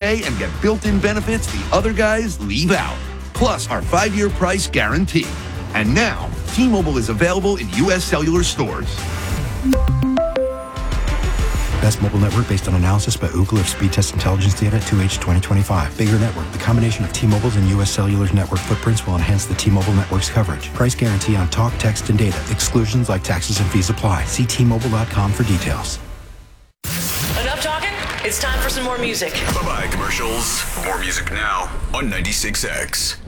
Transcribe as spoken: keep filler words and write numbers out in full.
stay and get built-in benefits the other guys leave out. Plus our five-year price guarantee. And now, T-Mobile is available in U S cellular stores. Best mobile network based on analysis by Ookla of speed test intelligence data two H twenty twenty-five. Bigger network. The combination of T-Mobile's and U S Cellular's network footprints will enhance the T-Mobile network's coverage. Price guarantee on talk, text, and data. Exclusions like taxes and fees apply. See T Mobile dot com for details. Enough talking? It's time for some more music. Bye-bye, commercials. More music now on ninety-six X.